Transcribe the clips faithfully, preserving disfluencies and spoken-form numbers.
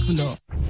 uno.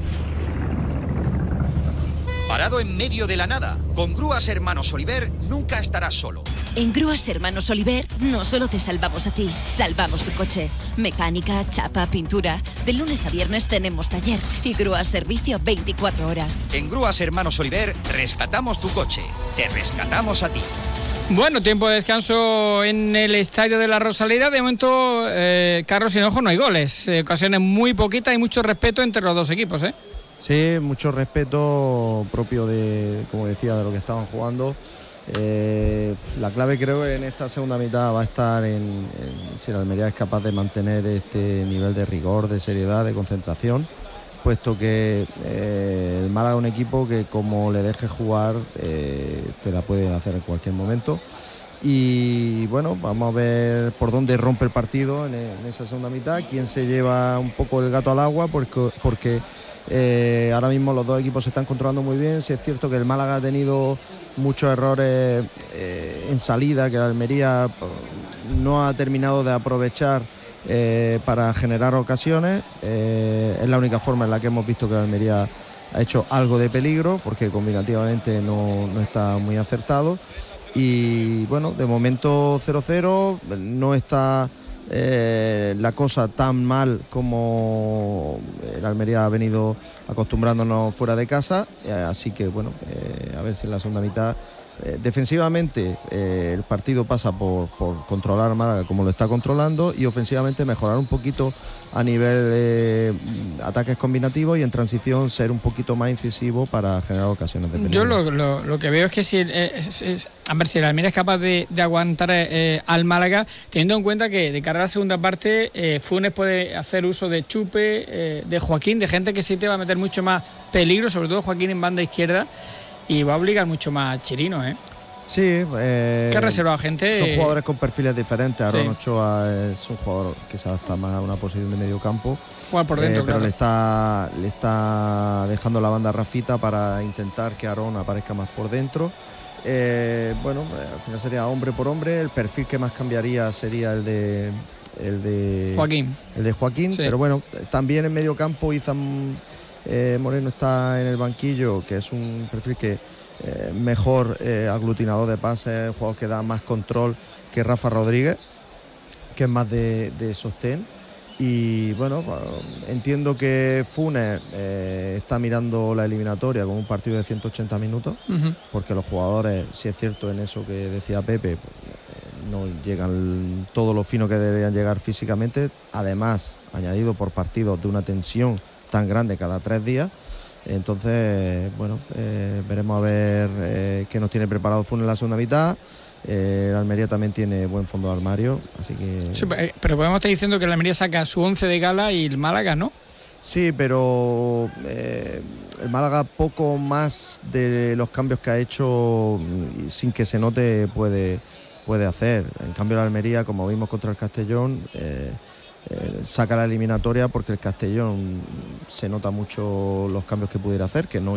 Parado en medio de la nada, con Grúas Hermanos Oliver nunca estarás solo. En Grúas Hermanos Oliver no solo te salvamos a ti, salvamos tu coche. Mecánica, chapa, pintura. De lunes a viernes tenemos taller y Grúas servicio veinticuatro horas. En Grúas Hermanos Oliver rescatamos tu coche, te rescatamos a ti. Bueno, tiempo de descanso en el Estadio de la Rosaleda. De momento, eh, Carlos Hinojo, no hay goles. Eh, ocasiones muy poquitas y mucho respeto entre los dos equipos, ¿eh? Sí, mucho respeto propio de, como decía, de lo que estaban jugando. Eh, la clave creo que en esta segunda mitad va a estar en, en si la Almería es capaz de mantener este nivel de rigor, de seriedad, de concentración, puesto que eh, el Málaga es un equipo que como le deje jugar eh, te la puede hacer en cualquier momento. Y bueno, vamos a ver por dónde rompe el partido en, en esa segunda mitad, quién se lleva un poco el gato al agua, porque, porque eh, ahora mismo los dos equipos se están controlando muy bien. Sí es cierto que el Málaga ha tenido muchos errores eh, en salida, que la Almería no ha terminado de aprovechar eh, para generar ocasiones. Eh, es la única forma en la que hemos visto que la Almería ha hecho algo de peligro, porque combinativamente no, no está muy acertado. Y bueno, de momento cero cero, no está eh, la cosa tan mal como el Almería ha venido acostumbrándonos fuera de casa, eh, así que bueno, eh, a ver si en la segunda mitad eh, defensivamente eh, el partido pasa por, por controlar Málaga como lo está controlando, y ofensivamente mejorar un poquito a nivel de eh, ataques combinativos, y en transición ser un poquito más incisivo para generar ocasiones de peligro. Yo lo, lo, lo que veo es que si, eh, es, es, a ver, si el Almería es capaz de, de aguantar eh, al Málaga, teniendo en cuenta que de cara a la segunda parte eh, Funes puede hacer uso de Chupe, eh, de Joaquín, de gente que sí te va a meter mucho más peligro, sobre todo Joaquín en banda izquierda, y va a obligar mucho más a Chirino, ¿eh? Sí, eh, que ha reservado gente. Son jugadores con perfiles diferentes. Aaron sí. Ochoa es un jugador que se adapta más a una posición de medio campo. Juega por dentro, eh, pero claro. le está le está dejando la banda a Rafita para intentar que Aaron aparezca más por dentro. Eh, bueno, al final sería hombre por hombre. El perfil que más cambiaría sería el de el de Joaquín. El de Joaquín, sí. Pero bueno, también en medio campo Izan eh, Moreno está en el banquillo, que es un perfil que Eh, mejor eh, aglutinador de pases, jugador que da más control que Rafa Rodríguez, que es más de, de sostén. Y bueno, entiendo que Funes eh, está mirando la eliminatoria como un partido de ciento ochenta minutos, uh-huh. porque los jugadores, si es cierto en eso que decía Pepe, pues, eh, no llegan todo lo fino que deberían llegar físicamente, además añadido por partidos de una tensión tan grande cada tres días. Entonces, bueno, eh, veremos a ver eh, qué nos tiene preparado Funes en la segunda mitad. Eh, el Almería también tiene buen fondo de armario, así que... Sí, pero podemos estar diciendo que el Almería saca su once de gala y el Málaga, ¿no? Sí, pero eh, el Málaga poco más de los cambios que ha hecho sin que se note puede, puede hacer. En cambio, el Almería, como vimos contra el Castellón... Eh, Eh, saca la eliminatoria porque el Castellón se nota mucho los cambios que pudiera hacer, que no